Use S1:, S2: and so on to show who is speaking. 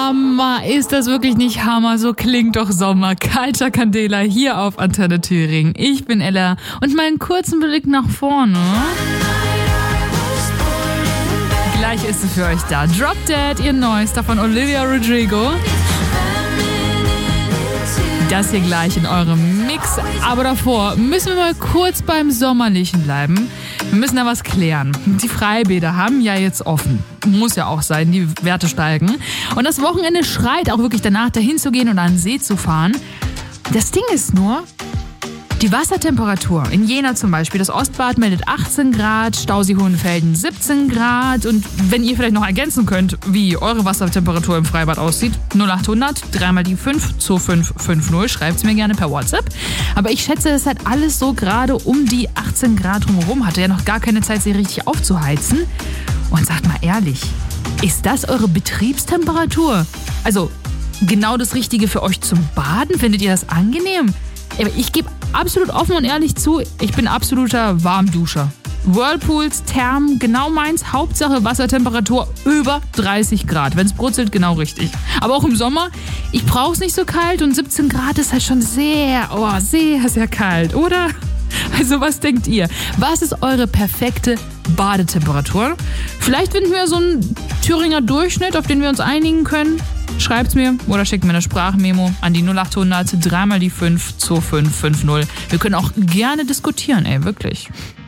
S1: Hammer, ist das wirklich nicht Hammer? So klingt doch Sommer. Kalter Candela hier auf Antenne Thüringen. Ich bin Ella und mal einen kurzen Blick nach vorne. Gleich ist es für euch da. Drop Dead, ihr Neuester von Olivia Rodrigo. Das hier gleich in eurem Mix. Aber davor müssen wir mal kurz beim Sommerlichen bleiben. Wir müssen da was klären. Die Freibäder haben ja jetzt offen. Muss ja auch sein, die Werte steigen. Und das Wochenende schreit auch wirklich danach, dahin zu gehen und an den See zu fahren. Das Ding ist nur, die Wassertemperatur in Jena zum Beispiel, das Ostbad meldet 18 Grad, Stausee Hohenfelden 17 Grad. Und wenn ihr vielleicht noch ergänzen könnt, wie eure Wassertemperatur im Freibad aussieht, 0800 3 die 5 2550, schreibt es mir gerne per WhatsApp. Aber ich schätze, das hat alles so gerade um die 18 Grad drumherum. Hatte ja noch gar keine Zeit, sie richtig aufzuheizen. Und sagt mal ehrlich, ist das eure Betriebstemperatur? Also genau das Richtige für euch zum Baden? Findet ihr das angenehm? Ich gebe absolut offen und ehrlich zu, ich bin absoluter Warmduscher. Whirlpools, Thermen, genau meins. Hauptsache Wassertemperatur über 30 Grad. Wenn es brutzelt, genau richtig. Aber auch im Sommer, ich brauche es nicht so kalt und 17 Grad ist halt schon sehr kalt, oder? Also was denkt ihr? Was ist eure perfekte Badetemperatur? Vielleicht finden wir so einen Thüringer Durchschnitt, auf den wir uns einigen können. Schreibt's mir oder schickt mir eine Sprachmemo an die 0800 3 die 5 2550. Wir können auch gerne diskutieren, wirklich.